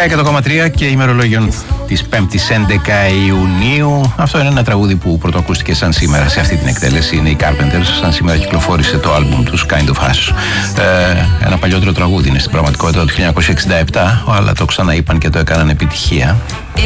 100,3 και ημερολόγιον της 5ης 11 Ιουνίου. Αυτό είναι ένα τραγούδι που πρωτοακούστηκε σαν σήμερα σε αυτή την εκτέλεση. Είναι οι Carpenters. Σαν σήμερα κυκλοφόρησε το άλμπουμ τους Kind of Hush. Ένα παλιότερο τραγούδι είναι στην πραγματικότητα του 1967, αλλά το ξαναείπαν και το έκαναν επιτυχία.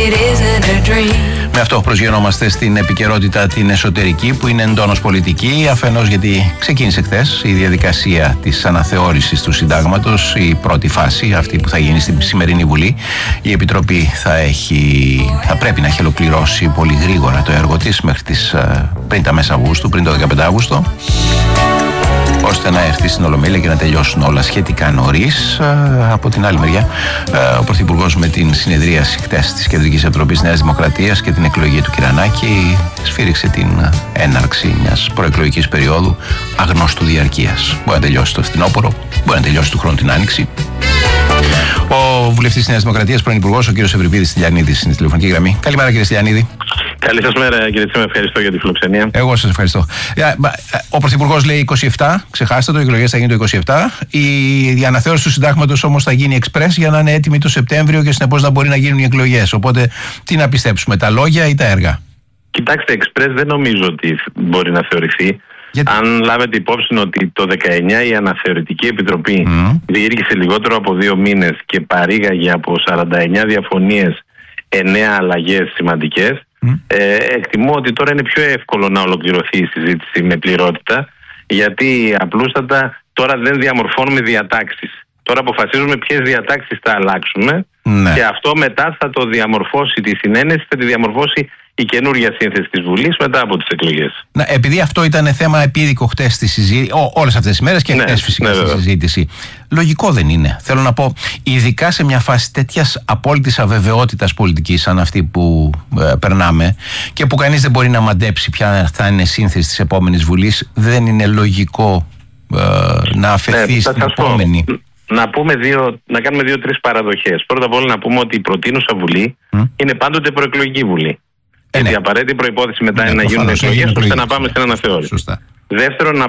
Με αυτό προσγειωνόμαστε στην επικαιρότητα την εσωτερική, που είναι εντόνως πολιτική, αφενός γιατί ξεκίνησε χθες η διαδικασία της αναθεώρησης του συντάγματος, η πρώτη φάση, αυτή που θα γίνει στην σημερινή Βουλή. Η Επιτροπή θα πρέπει να έχει ολοκληρώσει πολύ γρήγορα το έργο της μέχρι πριν τα μέσα Αυγούστου, πριν το 15 Αύγουστο, ώστε να έρθει στην Ολομέλεια και να τελειώσουν όλα σχετικά νωρίς. Από την άλλη μεριά, ο Πρωθυπουργός με την συνεδρίαση χτες της Κεντρικής Επιτροπής Νέας Δημοκρατίας και την εκλογή του Κυρανάκη σφύριξε την έναρξη μιας προεκλογικής περίοδου αγνώστου διαρκείας. Μπορεί να τελειώσει το φθινόπωρο, μπορεί να τελειώσει του χρόνου την Άνοιξη. Ο βουλευτής της Νέας Δημοκρατίας, πρώην Υπουργός, ο κύριος Ευρυπίδης Στυλιανίδης, στην τηλεφωνική γραμμή. Καλημέρα, κύριε Στυλιανίδη. Καλή σας μέρα, κύριε Τσίμα. Ευχαριστώ για τη φιλοξενία. Εγώ σας ευχαριστώ. Ο Πρωθυπουργός λέει 27, ξεχάστε το, οι εκλογές θα γίνουν το 27. Η αναθεώρηση του συντάγματος όμως θα γίνει εξπρές για να είναι έτοιμη το Σεπτέμβριο και συνεπώς να μπορεί να γίνουν οι εκλογές. Οπότε, τι να πιστέψουμε, τα λόγια ή τα έργα? Κοιτάξτε, εξπρές δεν νομίζω ότι μπορεί να θεωρηθεί. Αν λάβετε υπόψη ότι το 19 η Αναθεωρητική Επιτροπή διήρκησε λιγότερο από 2 μήνες και παρήγαγε από 49 διαφωνίες 9 αλλαγές σημαντικές, εκτιμώ ότι τώρα είναι πιο εύκολο να ολοκληρωθεί η συζήτηση με πληρότητα, γιατί απλούστατα τώρα δεν διαμορφώνουμε διατάξεις. Τώρα αποφασίζουμε ποιες διατάξεις θα αλλάξουμε, και αυτό μετά θα το διαμορφώσει τη συνένεση, θα τη διαμορφώσει η καινούργια σύνθεση της Βουλής μετά από τις εκλογές. Επειδή αυτό ήταν θέμα επίδικο χτες στη συζήτηση, όλες αυτές τις μέρες και χτες φυσικά στη συζήτηση. Λογικό δεν είναι? Θέλω να πω, ειδικά σε μια φάση τέτοιας απόλυτης αβεβαιότητας πολιτικής σαν αυτή που περνάμε και που κανείς δεν μπορεί να μαντέψει ποια θα είναι σύνθεση της επόμενης Βουλής, δεν είναι λογικό να αφαιθεί στην επόμενη? Να κάνουμε 2-3 παραδοχές. Πρώτα απ' όλα να πούμε ότι η προτείνουσα Βουλή είναι πάντοτε προεκλογική Βουλή. Γιατί η απαραίτητη προϋπόθεση μετά είναι να γίνουν εκλογές ώστε να πάμε στην αναθεώρηση. Σωστά. Δεύτερον,